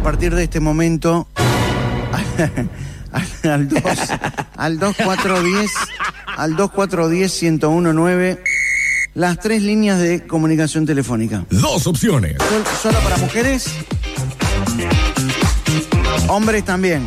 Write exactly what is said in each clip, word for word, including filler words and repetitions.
partir de este momento al, al dos al dos cuatro uno cero al dos cuatro uno cero, uno uno nueve las tres líneas de comunicación telefónica. Dos opciones. Sol, ¿Solo para mujeres? Hombres también.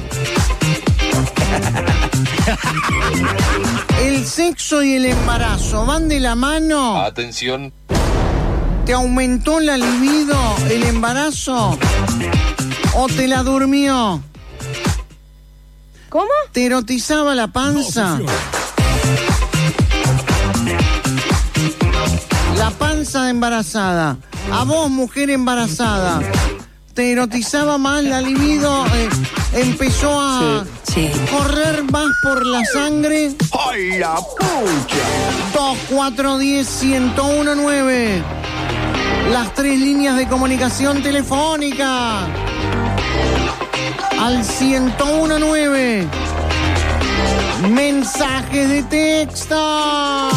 ¿El sexo y el embarazo van de la mano? Atención. ¿Te aumentó la libido el embarazo? ¿O te la durmió? ¿Cómo? ¿Te erotizaba la panza? La panza de embarazada. A vos, mujer embarazada, ¿te erotizaba más la libido? Eh, ¿Empezó a sí, sí. correr más por la sangre? ¡Ay, la pucha! dos cuatro uno cero, uno uno nueve. Las tres líneas de comunicación telefónica. Al ciento uno nueve. Mensajes de texto.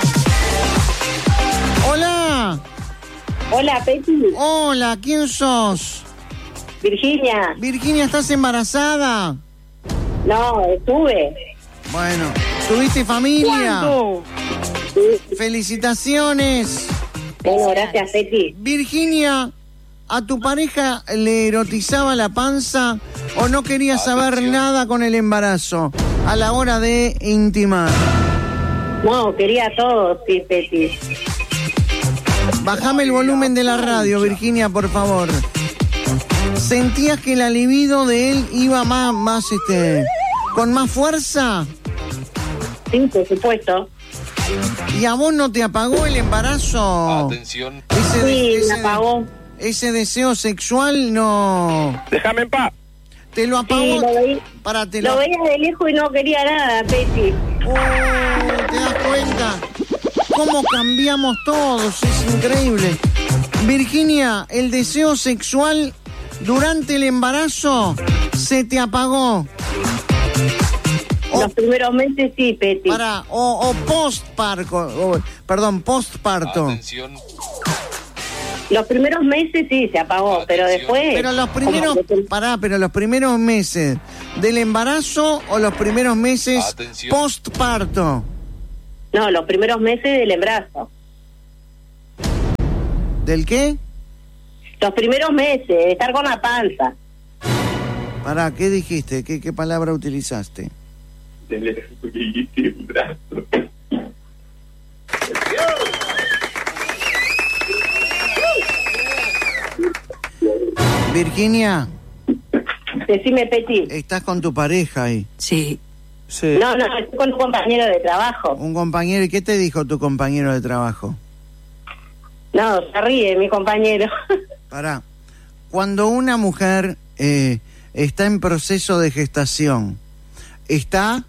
Hola. Hola, Peti. Hola, ¿quién sos? Virginia. Virginia, ¿estás embarazada? No, estuve. Bueno, ¿tuviste familia? ¿Cuándo? Sí. Felicitaciones. Bueno, gracias, Peti. Virginia, ¿a tu pareja le erotizaba la panza o no quería saber Atención. nada con el embarazo a la hora de intimar? No, quería todo, sí, Peti. Bajame el volumen de la radio, Virginia, por favor. ¿Sentías que la libido de él iba más, más, este, con más fuerza? Sí, por supuesto. ¿Y a vos no te apagó el embarazo? Atención. Ese, de- Sí, ese me apagó. de- ese deseo sexual no... Déjame en paz. ¿Te lo apagó? Sí, lo veí- Para, te Lo lo... veía de lejos y no quería nada, Peti. Oh, ¿te das cuenta? ¿Cómo cambiamos todos? Es increíble. Virginia, el deseo sexual durante el embarazo se te apagó. O, Los primeros meses sí, Peti. para, o, o postparto, o, perdón, postparto. Atención. Los primeros meses sí se apagó, pero Atención. después... Pero los primeros, como que- pará, pero los primeros meses del embarazo o los primeros meses Atención. postparto. No, los primeros meses del embarazo. ¿Del qué? Los primeros meses, de estar con la panza. Pará, ¿qué dijiste? ¿Qué, qué palabra utilizaste? Virginia, Decime, Peti. estás con tu pareja ahí. Sí. Sí. No, no, estoy con un compañero de trabajo. Un compañero, ¿y qué te dijo tu compañero de trabajo? No, se ríe mi compañero. Pará, cuando una mujer eh, está en proceso de gestación, está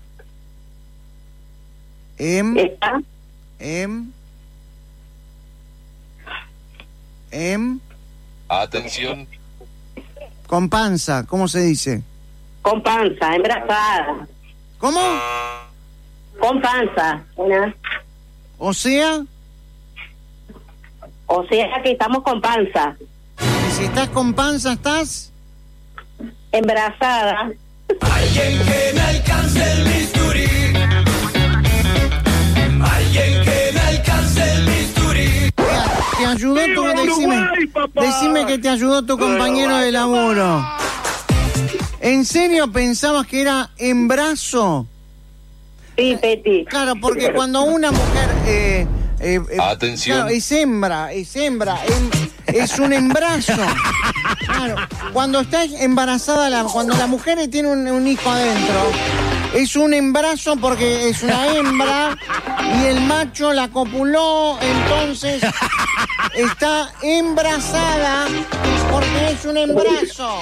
en... ¿Está? en... en... Atención. con panza, ¿cómo se dice? Con panza, embarazada. ¿Cómo? Con panza. ¿no? O sea, O sea que estamos con panza. y si estás con panza, ¿estás? Embarazada. Alguien que me alcance el bisturí. Alguien que me alcance el bisturí. ¿Te, te ayudó tu... Decime, decime que te ayudó tu compañero de laburo. ¿En serio pensabas que era embarazo? Sí, Peti. Claro, porque cuando una mujer... Eh, eh, eh, Atención. claro, es hembra, es hembra, em- es un embarazo. Claro, cuando está embarazada, la, cuando la mujer tiene un, un hijo adentro, es un embarazo porque es una hembra y el macho la copuló, entonces está embarazada porque es un embarazo.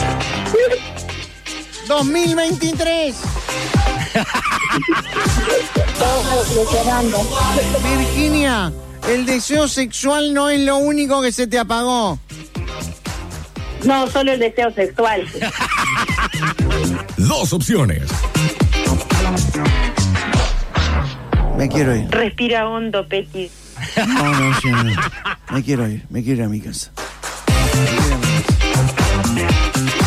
dos mil veintitrés. Virginia, el deseo sexual no es lo único que se te apagó. No, solo el deseo sexual. Dos opciones. Me quiero ir. Respira hondo, Peti. No, no, sí, no. Me quiero ir, me quiero ir a mi casa. Me quiero ir a mi casa.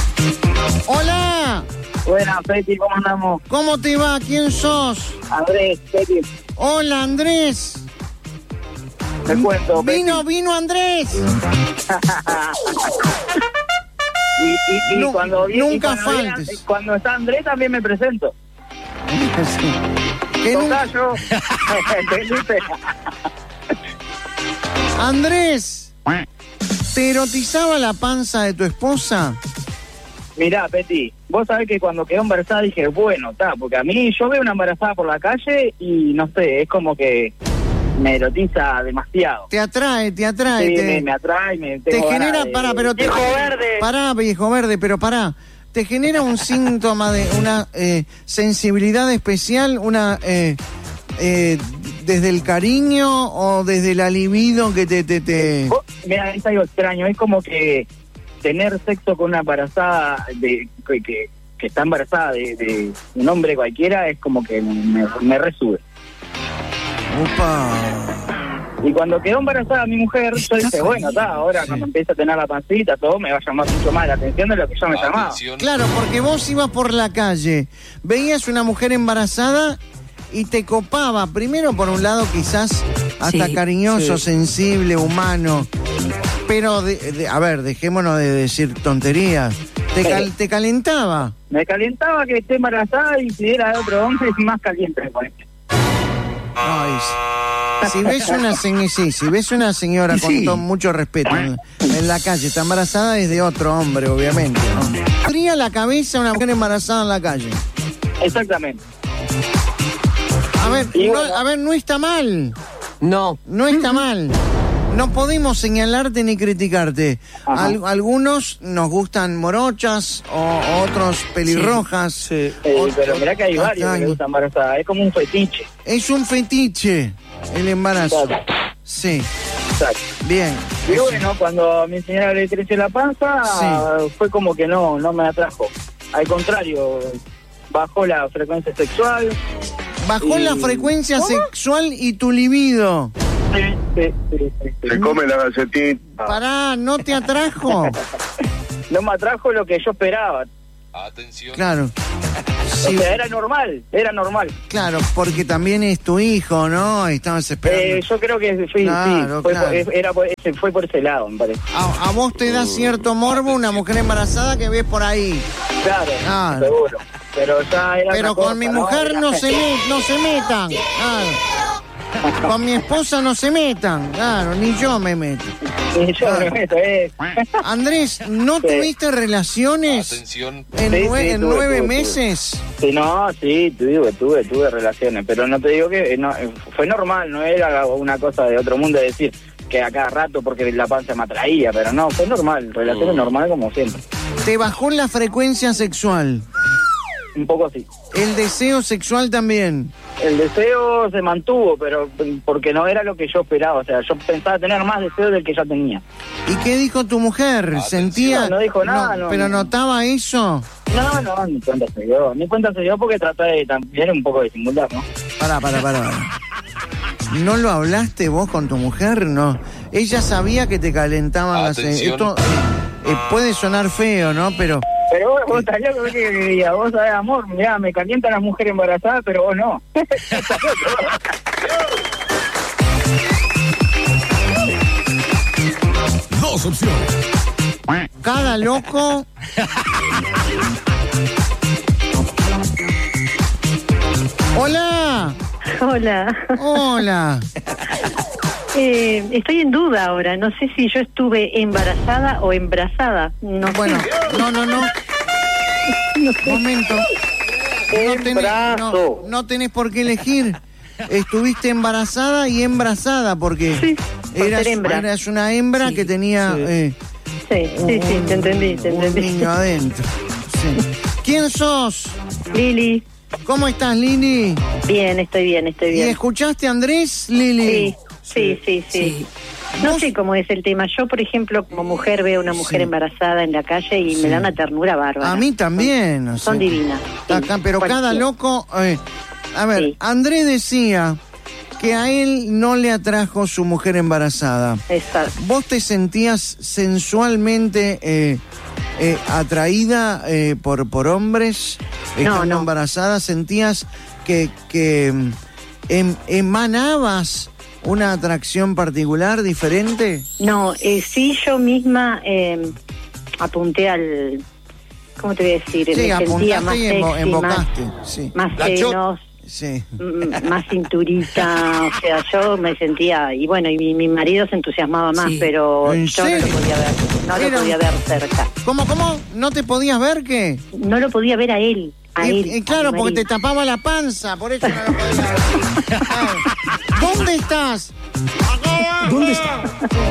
andás, Peti? ¿Cómo andamos? ¿Cómo te va? ¿Quién sos? Andrés, Peti. Hola, Andrés. Te cuento, Peti. Vino, vino Andrés. y y, y Nu- cuando viene, nunca y cuando viene- faltes. cuando está Andrés también me presento. Sí. Que nu- Tocayo. ¿Entendiste? Andrés, ¿te erotizaba la panza de tu esposa? Mirá, Peti, vos sabés que cuando quedó embarazada dije, bueno, está, porque a mí yo veo una embarazada por la calle y no sé, es como que me erotiza demasiado. Te atrae, te atrae. Sí, te, me, me atrae, me te tengo genera, ganas de- pará, pero te, ¡Viejo verde! Pará, viejo verde, pero pará. ¿Te genera un síntoma de una eh, sensibilidad especial, una eh, eh, desde el cariño o desde la libido que te... te, te... Vos, Mira, es algo extraño, es como que tener sexo con una embarazada de que, que, que está embarazada de, de un hombre cualquiera es como que me, me resube. Opa. Y cuando quedó embarazada mi mujer, yo dije, bueno, está, ahora Sí. cuando empiece a tener la pancita, todo me va a llamar mucho más la atención de lo que yo me llamaba. Atención. Claro, porque vos ibas por la calle, veías una mujer embarazada y te copaba, primero por un lado quizás hasta Sí, cariñoso, sí. sensible, humano, pero, de, de- a ver, dejémonos de decir tonterías, te, cal- te calentaba. Me calentaba que esté embarazada y si era de otro hombre, más caliente me ponía. Ay, si ves una señora, sí, si ves una señora con Sí. todo, mucho respeto en, en la calle, está embarazada es de otro hombre, obviamente, ¿no? Fría la cabeza una mujer embarazada en la calle. Exactamente. A ver, Y no, bueno. a ver, no está mal, No. no está mal. No podemos señalarte ni criticarte. Ajá. Al- algunos nos gustan morochas o otros pelirrojas. Sí. Eh, Ot- pero mirá que hay varios que castaños. le gustan embarazada, es como un fetiche. Es un fetiche el embarazo. Claro. Sí, Exacto. bien. Y bueno, cuando a mi señora le creció la panza, Sí. fue como que no, no me atrajo. Al contrario, bajó la frecuencia sexual. Bajó Y- la frecuencia sexual y tu libido. Sí, sí, sí, sí, sí. Se come la galletita. Pará, ¿no te atrajo? No me atrajo lo que yo esperaba. Atención. Claro. O Sí, sea, era normal, era normal. claro, porque también es tu hijo, ¿no? Estabas esperando. Eh, yo creo que fui, Claro, sí, fue, claro. por- era por, ese- fue por ese lado, me parece. A, a vos te da cierto morbo una mujer embarazada que ves por ahí. Claro, Claro. seguro. Pero ya era Pero otra con mi cosa, mujer Era- no se, me- no se metan. Claro. Con mi esposa no se metan. Claro, ni yo me meto. Y yo me meto, eh. Andrés, ¿no Sí. tuviste relaciones Atención. en, Sí, nue- sí, en tuve, nueve tuve, tuve. meses? Sí, no, sí, tuve, tuve, tuve relaciones, pero no te digo que eh, no, eh, fue normal, no era una cosa de otro mundo decir que a cada rato porque la panza me atraía, pero no, fue normal, relaciones normal como siempre, Te bajó la frecuencia sexual. un poco así. El deseo sexual también. El deseo se mantuvo, pero mm, porque no era lo que yo esperaba, o sea, yo pensaba tener más deseo del que ya tenía. ¿Y qué dijo tu mujer? Atención. ¿Sentía? No, no dijo nada, no, ¿Pero no. notaba eso? No, no, ni cuenta se dio, ni cuenta se dio porque traté de también un poco de simular, ¿no? Pará, pará, pará. ¿No lo hablaste vos con tu mujer? No. Ella sabía que te calentaban las... Atención. Esto eh, puede sonar feo, ¿no? Pero... Pero vos, vos estás loco, que diría, vos sabés, amor, mirá, me calienta la mujer embarazada, pero vos no. Estás loco. Dos opciones. Cada loco... ¡Hola! Hola. ¡Hola! Eh, estoy en duda ahora. No sé si yo estuve embarazada o embrazada. No Bueno, sé. no, no, no. Momento. No tenés, no, Embrazo. no tenés por qué elegir. Estuviste embarazada y embrazada porque Sí, por eras, ser hembra. eras una hembra Sí, que tenía sí. eh, Sí, sí, sí, te entendí, te un entendí. niño adentro. Sí. ¿Quién sos? Lili, ¿Cómo estás, Lili? bien, estoy bien, estoy ¿Y bien. escuchaste a Andrés, Lili? Sí, sí, sí, sí. No ¿Vos? sé cómo es el tema. Yo, por ejemplo, como mujer veo a una mujer Sí. embarazada en la calle y Sí. me da una ternura bárbara. A mí también. o Son sea, divinas. sí, acá, pero cada cualquiera. loco... eh, a ver, Sí. Andrés decía que a él no le atrajo su mujer embarazada. Exacto. ¿Vos te sentías sensualmente eh, eh, atraída eh, por, por hombres estando no. embarazada, sentías que, que em, emanabas una atracción particular, diferente. No, eh, sí, yo misma eh, apunté al... ¿Cómo te voy a decir? Sí, Me sentía más apuntaste y embo- sexy, más, embocaste. Sí. más La cho- senos, Sí. m- más cinturita, o sea, yo me sentía, y bueno, y mi, mi marido se entusiasmaba más, Sí. pero ¿En yo no serio? lo podía ver, no Era lo un- podía ver cerca, ¿Cómo, cómo? ¿No te podías ver qué? no lo podía ver a él, a Y, él. y claro, a mi porque te marido. tapaba la panza, por eso no lo podías ver. Claro. ¿Dónde estás? ¿Dónde está?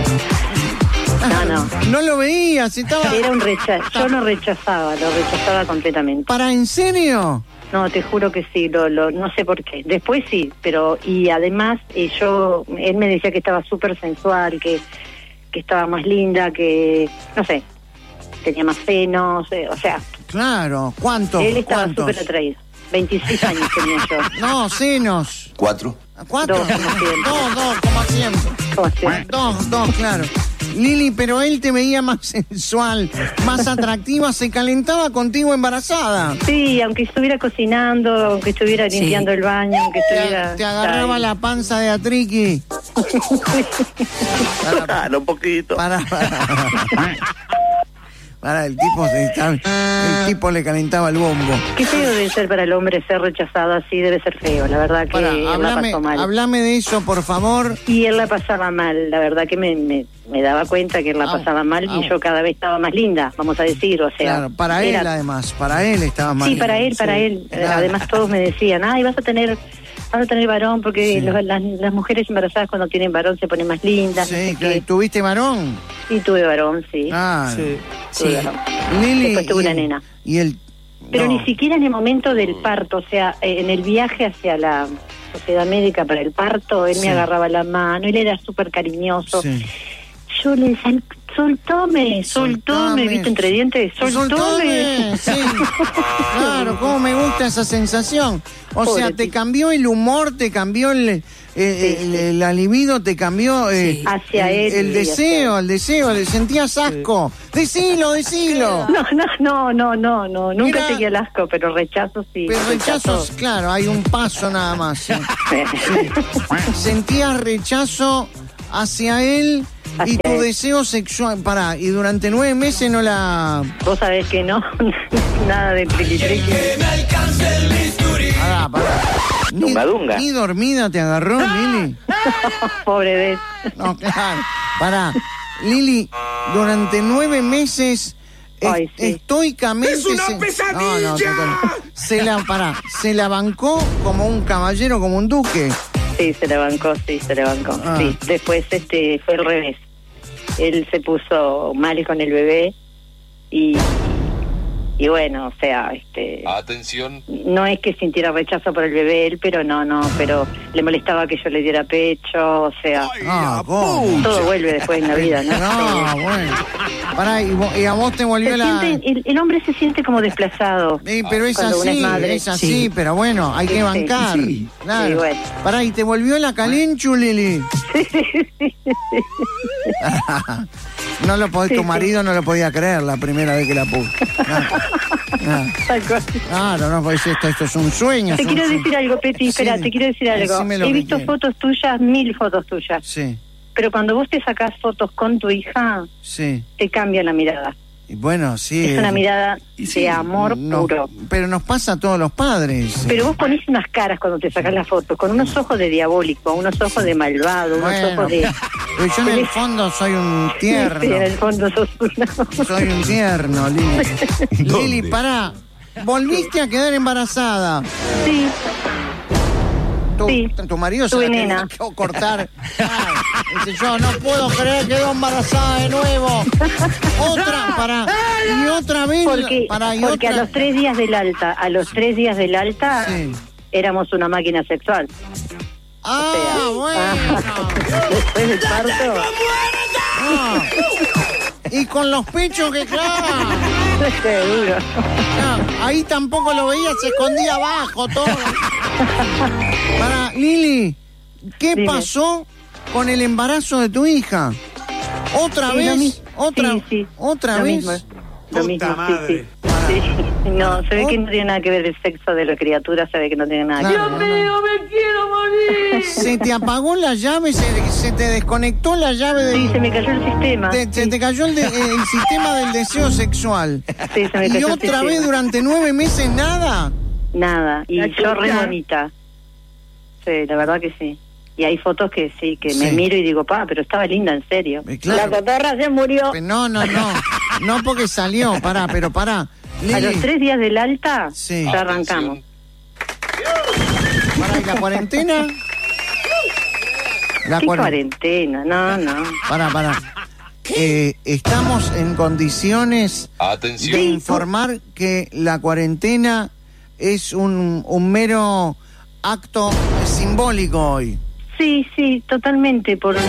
No, no, No lo veías, estaba... era un rechazo, yo lo rechazaba, lo rechazaba completamente. ¿Para en serio? No, te juro que sí, lo, lo, no sé por qué. Después sí, pero y además eh, yo, él me decía que estaba súper sensual, que, que estaba más linda, que, no sé, tenía más senos, eh, o sea, Claro, ¿cuántos? él estaba ¿Cuántos? súper atraído. veintiséis años tenía yo. No, senos. Cuatro. ¿Cuatro? Dos, como siempre. Dos, dos, como siempre. ¿Cómo se- Dos, dos, claro. Lili, pero él te veía más sensual, más atractiva, se calentaba contigo embarazada. Sí, aunque estuviera cocinando, aunque estuviera Sí. limpiando el baño, aunque Te, estuviera... te agarraba Ay. la panza de Atriqui. Para, Claro, un poquito. para, para. Para, el tipo, se está- el tipo le calentaba el bombo. Qué feo debe ser para el hombre ser rechazado así, debe ser feo, la verdad que Para, él la hablame, pasó mal. hablame de eso, por favor. Y él la pasaba mal, la verdad que me, me, me daba cuenta que él la Au, pasaba mal au. y yo cada vez estaba más linda, vamos a decir, o sea... Claro, para él era- además, para él estaba mal. Sí, para él, para él. Claro. Además todos me decían, ay, vas a tener vas a tener varón porque Sí. los- las, las mujeres embarazadas cuando tienen varón se ponen más lindas. no Sí, sé claro. qué. ¿Tuviste varón? Y tuve varón, sí. Ah, Sí. Tuve Sí. varón. Lili. Después tuve y- una nena. Y el. Pero no. ni siquiera en el momento del parto, o sea, eh, en el viaje hacia la sociedad médica para el parto, él Sí. me agarraba la mano, él era súper cariñoso. Sí. Yo le decía, soltame, soltame, Soltame. ¿viste? Entre dientes, soltame. Soltame, sí. Claro, cómo me gusta esa sensación. O sea, Pobrecito. te cambió el humor, te cambió el, eh, el, sí. el libido, te cambió eh, Sí. Hacia el, él, el sí, deseo, hacia el deseo, le sentías asco. Decilo, decilo. No, no, no, no, no, no, nunca Era- seguía el asco, pero rechazo sí. Pero rechazos, rechazo. claro, hay un paso nada más. sí. Sentías rechazo hacia él y Hacia tu él. deseo sexual. Pará, y durante nueve meses no la. Vos sabés que no, nada de triqui triqui. Que me alcance el bisturí. Pará, pará. Ni, Dunga, dunga. ni dormida te agarró, Lili. Pobre de No, claro. Pará. Lili, durante nueve meses. es- Ay, sí. Estoicamente. ¡Es una se- pesadilla! No, no, total. Se la, pará, se la bancó como un caballero, como un duque. Sí, se le bancó, sí, se le bancó. Ah. Sí, después este fue al revés. Él se puso mal con el bebé y y bueno, o sea, este Atención. no es que sintiera rechazo por el bebé él, pero no, no, pero le molestaba que yo le diera pecho, o sea, Ah, ¿cómo? todo vuelve después en la vida, ¿no? No, bueno. Pará, y, vo- y a vos te volvió Se la. siente- el, el hombre se siente como desplazado. Eh, pero es cuando una así, es madre. es así, Sí. pero bueno, hay que Sí, bancar. sí. Claro. Sí, bueno. Pará, y te volvió la calenchu, Lili. No lo podía, Sí, tu sí. marido no lo podía creer la primera vez que la puso. Ah, ah. Tal cual. Claro, no, pues esto, esto es un sueño. Te es un quiero sueño. decir algo, Peti, espera, Sí, te quiero decir algo. decime lo He que visto quieras. fotos tuyas, mil fotos tuyas, Sí, pero cuando vos te sacás fotos con tu hija, sí. te cambia la mirada. Y bueno, sí. Es una mirada y sí, de amor no, puro. pero nos pasa a todos los padres. Pero vos ponés unas caras cuando te sacás las fotos, con unos ojos de diabólico, unos ojos de malvado, unos Bueno, ojos de... pero yo en el fondo soy un tierno. Sí, en el fondo sos una... Soy un tierno, Lili. Lili, pará. Volviste a quedar embarazada. Sí, Tu, Sí. tu marido se Tuve la tenía nena. que cortar. Ah, dice, yo no puedo creer que quedó embarazada de nuevo. Otra, para. Y otra vez. porque, para, y porque otra. a los tres días del alta, a los tres días del alta, Sí. éramos una máquina sexual. Ah, bueno. Después del parto, Ah. Y con los pechos que claro. seguro. Ah, ahí tampoco lo veía, se escondía abajo todo. Para, Lili, ¿qué Dime. pasó con el embarazo de tu hija? ¿Otra Sí, lo vez? mi- ¿Otra, sí, sí, ¿otra lo vez? mismo, lo mismo, sí, sí. Para, Sí, no, se ve que no tiene nada que ver el sexo de la criatura, se ve que no tiene nada Claro, que ver. no, no. me quiero morir. Se te apagó la llave, se, se te desconectó la llave del... Sí, se me cayó el sistema. Te, se sí. te cayó el, de- el sistema del deseo sexual. Sí, se me Y cayó el otra vez sistema. durante nueve meses nada. Nada, y La yo re chucha. bonita. Sí, la verdad que sí. Y hay fotos que sí, que me Sí. miro y digo, pa, pero estaba linda, en serio. Eh, claro. La cotorra se murió. No, no, no. No porque salió, pará, pero pará. A Lili, los tres días del alta, Sí. ya arrancamos. pará, ¿y la cuarentena? La ¿Qué cuaren- cuarentena? No, no. Pará, pará. Eh, estamos en condiciones de Atención. informar que la cuarentena es un, un mero acto simbólico hoy. Sí, sí, totalmente. Por...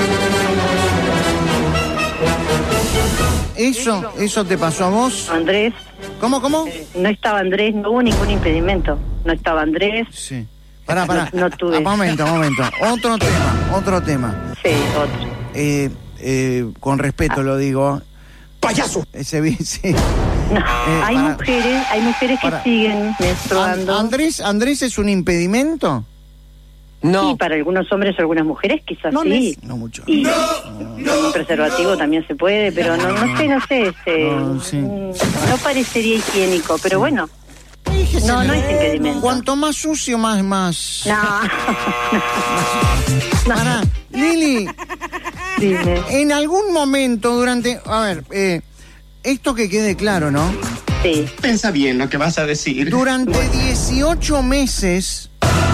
¿Eso, eso te pasó a vos? Andrés, ¿Cómo, cómo? no estaba Andrés, no hubo ningún impedimento. No estaba Andrés, Sí. Pará, pará. No- no tuve. Ah, momento, momento. Otro tema, otro tema. sí, otro. Eh, eh, con respeto lo digo. ¡Payaso! Ese vi- sí. No, hay para- mujeres, hay mujeres que para- siguen menstruando. An- Andrés, ¿Andrés es un impedimento? Sí, para algunos hombres o algunas mujeres quizás sí. No mucho. Y un preservativo también se puede, pero no, no sé, no sé, este, No, sí. mm, no parecería higiénico, pero bueno, Fíjese, no, no es impedimento. Cuanto más sucio, más, más. No, Pará, Lili, dime, en algún momento durante, a ver, eh, esto que quede claro, ¿no? sí, Pensa bien lo que vas a decir. Durante dieciocho meses,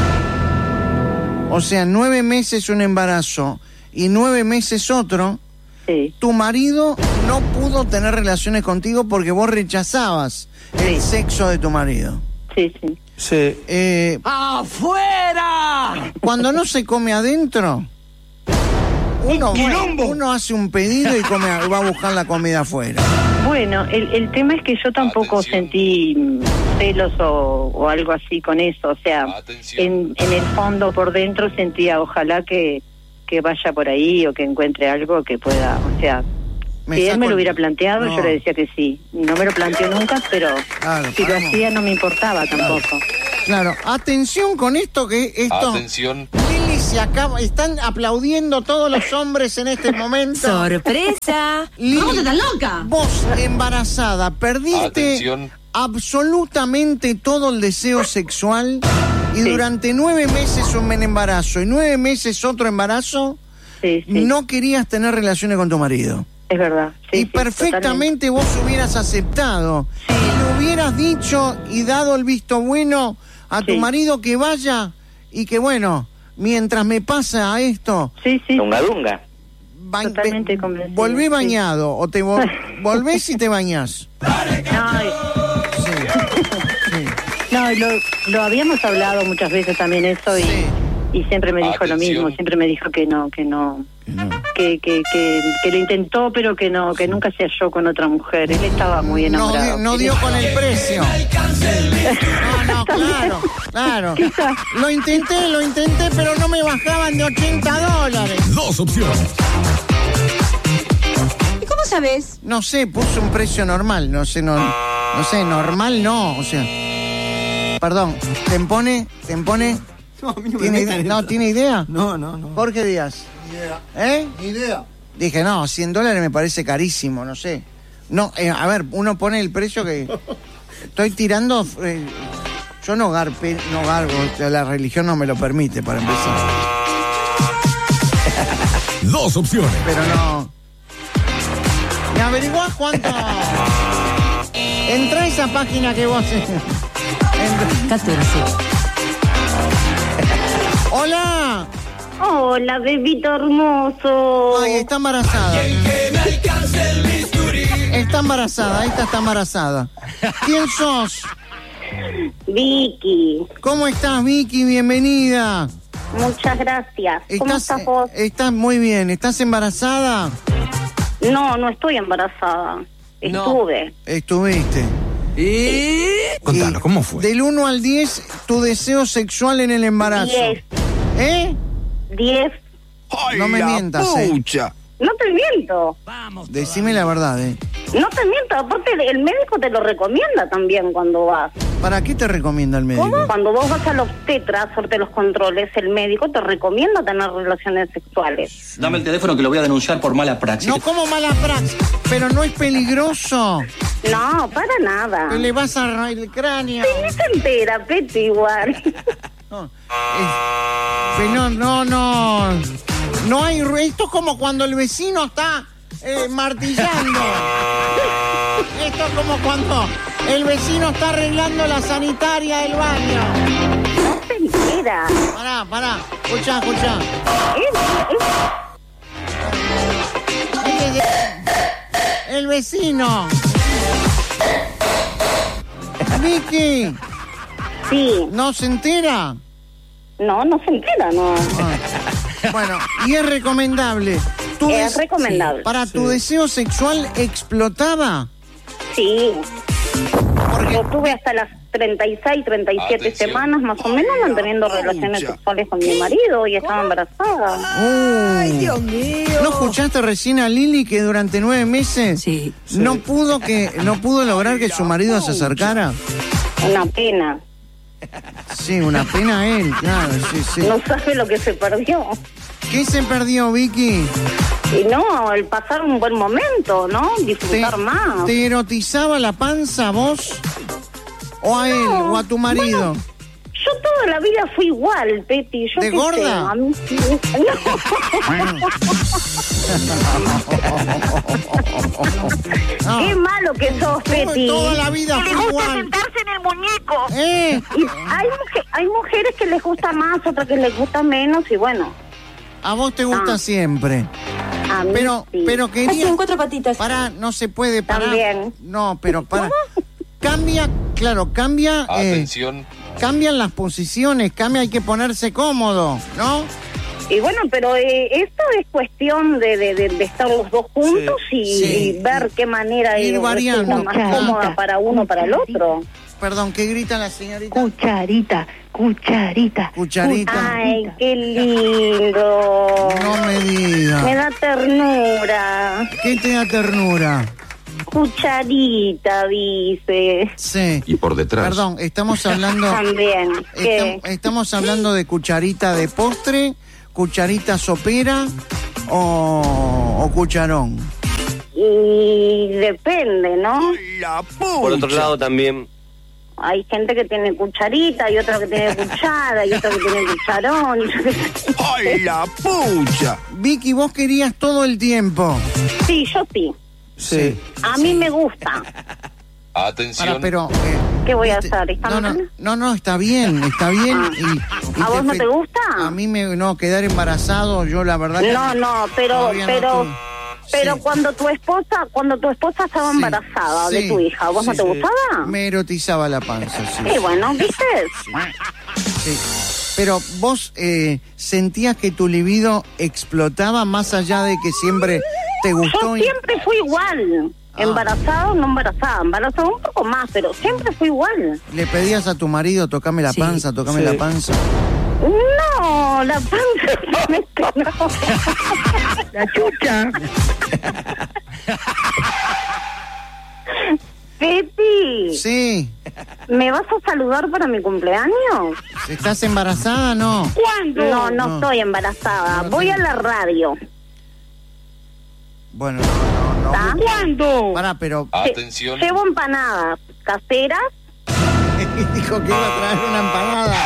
o sea, nueve meses un embarazo y nueve meses otro, sí, tu marido no pudo tener relaciones contigo porque vos rechazabas el Sí. sexo de tu marido. sí, sí. Sí. Eh, ¡Afuera! cuando no se come adentro, uno, quilombo! uno hace un pedido y come, va a buscar la comida afuera. Bueno, el, el tema es que yo tampoco Atención. sentí mm, celos o, o algo así con eso, o sea, Atención. en, en el fondo por dentro sentía ojalá que, que vaya por ahí o que encuentre algo que pueda, o sea, Me si él saco me el- lo hubiera planteado No. yo le decía que sí, no me lo planteó nunca, pero Claro, si lo paramos. hacía no me importaba tampoco. Claro, atención con esto que esto... Atención. Lili se acaba, están aplaudiendo todos los hombres en este momento. ¡Sorpresa! Lili, ¿Cómo te estás loca? vos embarazada, perdiste Atención. absolutamente todo el deseo sexual y Sí. durante nueve meses un embarazo y nueve meses otro embarazo, Sí, sí, no querías tener relaciones con tu marido. es verdad. Sí, y sí, perfectamente vos hubieras aceptado y le hubieras dicho y dado el visto bueno a tu Sí. marido que vaya y que bueno, mientras me pasa esto, totalmente. Sí, sí, Dunga dunga. ba- Totalmente ve- convencida, volvé sí. bañado o te vol- volvés y te bañás. no, Sí, sí. no, lo, lo habíamos hablado muchas veces también eso y, Sí. y siempre me dijo lo Atención. mismo, siempre me dijo que no, que no, No. que, que, que, que lo intentó pero que no, que nunca se halló con otra mujer, él estaba muy No, enamorado. di- no dio con el precio. No, no, claro, claro. Quizás. Lo intenté, lo intenté, pero no me bajaban de ochenta dólares. Dos opciones. ¿Y cómo sabes? No sé, puso un precio normal, no sé, no, no sé, normal no, o sea. Perdón, ¿Tempone? ¿Tempone? No, a mí no me ¿Tiene, metan en no, esto. ¿tiene idea? No, no, no. Jorge Díaz. ¿Eh? Ni idea. Dije, no, cien dólares me parece carísimo, no sé. No, eh, a ver, uno pone el precio que... Estoy tirando... eh, yo no garpe, no gargo, o sea, la religión no me lo permite, para empezar. Dos opciones. Pero no... ¿Me averiguás cuánto...? Entra a esa página que vos... Entra- catorce. ¡Hola! Hola, bebito hermoso. Ay, está embarazada. Que me alcance el bisturí. Está embarazada, esta está embarazada. ¿Quién sos? Vicky, ¿Cómo estás, Vicky? Bienvenida. muchas gracias. ¿Cómo estás vos? eh, Estás muy bien. ¿Estás embarazada? No, no estoy embarazada. Estuve. Estuviste. ¿Y? Contalo, Y ¿cómo fue? Del uno al diez, tu deseo sexual en el embarazo. Diez. ¿Eh? Diez. No me mientas, eh. No te miento. Decime la verdad, ¿eh? No te miento. Aparte, el médico te lo recomienda también cuando vas. ¿Para qué te recomienda el médico? ¿Cómo? Cuando vos vas al obstetra a hacerte los controles, el médico te recomienda tener relaciones sexuales. Dame el teléfono que lo voy a denunciar por mala praxis. No como mala praxis, pero no es peligroso. No, para nada. Que le vas a arrancar el cráneo. Sí, se entera, Peti, igual. No, es, pero no, no, no hay. Esto es como cuando el vecino está eh, martillando. Esto es como cuando el vecino está arreglando la sanitaria del baño. No se entera. Pará, pará, escuchá, escuchá. Es, es... El vecino. Vicky. Sí. ¿No se entera? No, no se entera, no. Ah. Bueno, y es recomendable. ¿Tu Es des- recomendable. ¿Para tu deseo sexual explotaba? Sí. Porque yo tuve hasta las treinta y seis, treinta y siete Atención. semanas más o menos manteniendo relaciones sexuales con mi marido y estaba embarazada. Ay, Dios mío. ¿No escuchaste recién a Lili que durante nueve meses Sí. no pudo que no pudo lograr que su marido se acercara? Una pena. Sí, una pena él, claro, sí, sí. No sabe lo que se perdió. ¿Qué se perdió, Vicky? Y no, el pasar un buen momento, ¿no? Disfrutar más. ¿Te erotizaba la panza vos? ¿O a él, No, o a tu marido? bueno, yo toda la vida fui igual, Peti. Yo ¿De qué gorda? sé, a mí sí. No. Qué malo que sos, Peti. Toda la vida Que fui le gusta igual. sentarse en el muñeco. ¿Eh? Y hay, mujer- hay mujeres que les gusta más, otras que les gusta menos, y bueno, A vos te gusta Ah. siempre. a mí Pero, sí. pero Así quería... en cuatro patitas. Pará, no se puede parar. También. No, pero para. Cambia, claro, cambia. eh, Atención. cambian las posiciones, cambia, hay que ponerse cómodo, ¿no? Y bueno, pero eh, esto es cuestión de, de, de, de estar los dos juntos y, Sí. y ver qué manera Ir es variando. más cómoda para uno para el otro. Perdón, ¿qué grita la señorita? Cucharita, cucharita. Cucharita. Ay, qué lindo. No me Me diga. da ternura. ¿Qué te da ternura? Cucharita, dice. Sí. Y por detrás. Perdón, estamos hablando. También. ¿Qué? Estam- estamos hablando de cucharita de postre, cucharita sopera o, o cucharón. Y depende, ¿no? Por otro lado también, Hay gente que tiene cucharita y otra que tiene cuchara y otra que tiene cucharón. ¡Ay, la pucha! Vicky, vos querías todo el tiempo. Sí, yo sí. Sí. A mí me gusta. Para, Atención. pero. eh, ¿Qué voy a viste, hacer? ¿Está No, no, mal? no, no, está bien, está bien. Ah. Y, y ¿A vos no fe- te gusta? A mí me. No, quedar embarazado, yo la verdad que. No, no, pero, todavía no pero, estoy. pero Sí. cuando tu esposa, cuando tu esposa estaba Sí, embarazada sí, de tu hija, ¿a vos no sí, te sí. gustaba? Me erotizaba la panza, sí. Sí, bueno, ¿viste? Sí. Pero vos eh, sentías que tu libido explotaba más allá de que siempre te gustó. Yo siempre fui igual. Ah. Embarazada o no embarazada. Embarazada un poco más, pero siempre fui igual. Le pedías a tu marido, tocame la Sí, panza, tocame sí. la panza. No, la panza realmente no. La chucha. Peti, Sí. ¿me vas a saludar para mi cumpleaños? ¿Estás embarazada? No. ¿Cuándo? No, no, No. estoy embarazada. No, Voy sí. a la radio. Bueno, no, no, no. ¿Está? ¿Cuándo? Pará, pero Atención. Llevo empanadas caseras. dijo que iba a traer una empanada.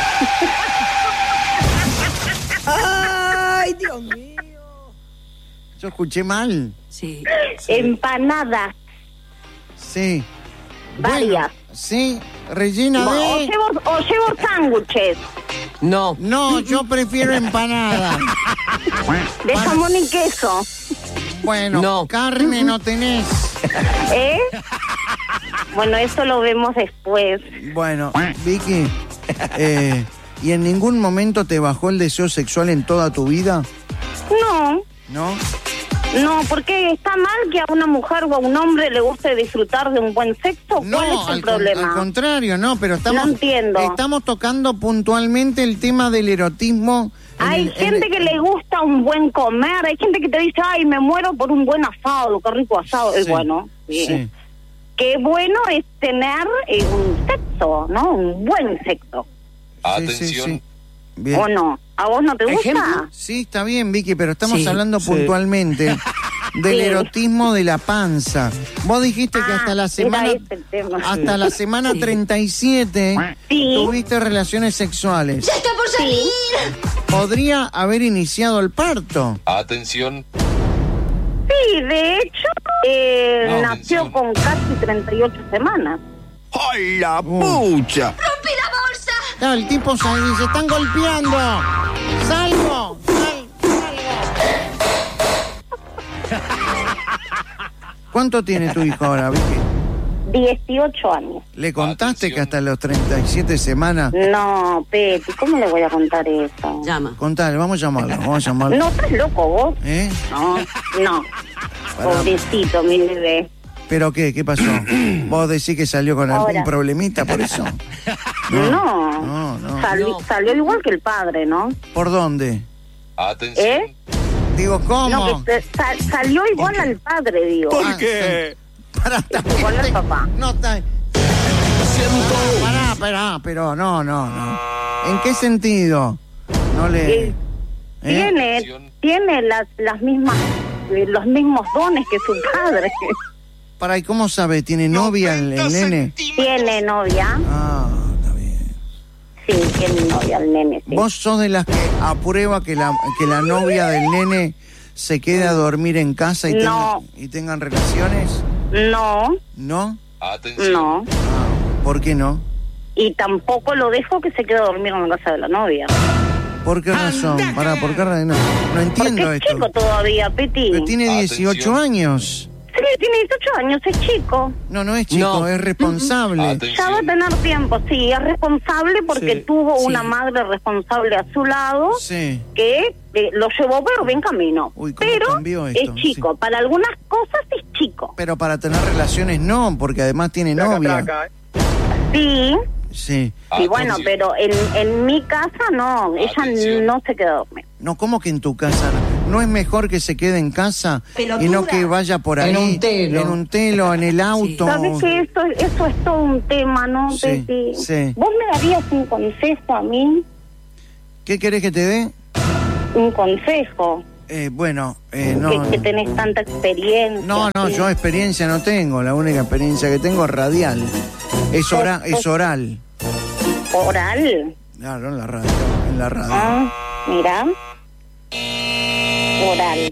Ay, Dios mío. Yo escuché mal. Sí. Empanadas. Sí. Varias. Bueno, sí, rellena O de... llevo, o llevo sándwiches no. No, yo prefiero empanada. de Para- jamón y queso. Bueno, No. carne no tenés. ¿Eh? Bueno, eso lo vemos después. Bueno, Vicky, eh, ¿y en ningún momento te bajó el deseo sexual en toda tu vida? No, ¿No? No, porque está mal que a una mujer o a un hombre le guste disfrutar de un buen sexo. No, ¿Cuál es el al, problema? al contrario, no, pero estamos, No entiendo. estamos tocando puntualmente el tema del erotismo. en Hay el- gente en- que le gusta un buen comer, hay gente que te dice, ay, me muero por un buen asado, qué rico asado. Sí, Es bueno, sí. sí. Qué bueno es tener eh, un sexo, ¿no? Un buen sexo. Sí, sí, sí. Bien. ¿O no? ¿A vos no te gusta? ¿Ejemplo? Sí, está bien, Vicky, pero estamos Sí, hablando sí. puntualmente del Sí. erotismo de la panza. Vos dijiste que hasta la semana Era ese el tema. hasta la semana treinta y siete Sí. tuviste relaciones sexuales. ¡Ya está por salir! ¿Podría haber iniciado el parto? Atención. Sí, de hecho, eh, No, nació atención. con casi treinta y ocho semanas. ¡Ay, la pucha! ¡Rompí la bolsa! Claro, el tipo sale y dice, están golpeando. ¡Salgo! ¡Sal, salgo! ¿Cuánto tiene tu hijo ahora, Vicky? dieciocho años. ¿Le contaste que hasta los treinta y siete semanas? No, Peti, ¿cómo le voy a contar eso? Llama. Contale, vamos a llamarlo, vamos a llamarlo. No, estás loco vos. ¿Eh? No, no. Pobrecito, mi bebé. ¿Pero qué? ¿Qué pasó? ¿Vos decís que salió con algún Ahora. problemita por eso? No. No, no. Sali- Salió igual que el padre, ¿no? ¿Por dónde? Atención. ¿Eh? Digo, ¿cómo? No, que se- sa- salió igual al padre, digo. ¿Por qué? Pará, también Igual al te- papá. No está... Pará, pará, pero no, no, no. ¿En qué sentido? No le... Eh, ¿Eh? Tiene, tiene las, las mismas, eh, los mismos dones que su padre. Pará, ¿y cómo sabe? ¿Tiene novia el, el nene? Tiene novia. Ah, está bien. Sí, tiene novia el nene, sí. ¿Vos sos de las que aprueba que la, que la novia del nene se quede a dormir en casa y, No. tenga- y tengan relaciones? No, ¿No? Atención. no. ¿Por qué no? Y tampoco lo dejo que se quede a dormir en la casa de la novia. ¿Por qué razón? Pará, ¿por qué razón? No, no entiendo Porque es esto. chico todavía, Peti. Pero tiene dieciocho años. Sí, tiene dieciocho años, es chico. No, no es chico, No. es responsable. Ya va a tener tiempo, sí, es responsable porque Sí, tuvo sí. una madre responsable a su lado Sí. que eh, lo llevó por buen camino. Uy, ¿cómo pero cambió esto? es chico, para algunas cosas es chico. Pero para tener relaciones no, porque además tiene novia. Sí, Sí. y bueno, pero en, en mi casa no, ella Atención. no se quedó a dormir. No, ¿cómo que en tu casa? ¿No es mejor que se quede en casa Pelotuda. y no que vaya por ahí? En un telo. En un telo, en el auto. ¿Sabes que eso, eso es todo un tema, no, Sí, Peti? sí. ¿Vos me darías un consejo a mí? ¿Qué querés que te dé? Un consejo, Eh, bueno, eh, que, no. que tenés tanta experiencia. No, no, ¿sí? yo experiencia no tengo. La única experiencia que tengo es radial. Es, ora- es oral. ¿Oral? Claro, en la radio. En la radio. Ah, mira. Oral.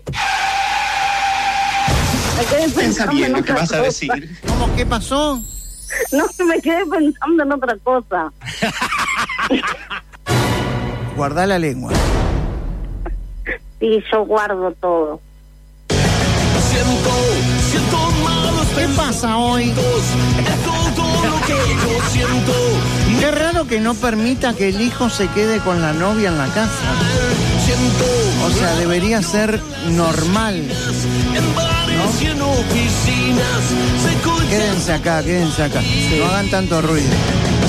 Me quedé pensando en otra cosa. ¿Cómo? ¿Qué pasó? No, me quedé pensando en otra cosa. Guardá la lengua. Sí, yo guardo todo. Siento, siento malos ¿Qué pasa hoy? todo lo que yo siento. Qué raro que no permita que el hijo se quede con la novia en la casa. O sea, debería ser normal. En bares y en oficinas se escucha Quédense acá, quédense acá. No hagan tanto ruido.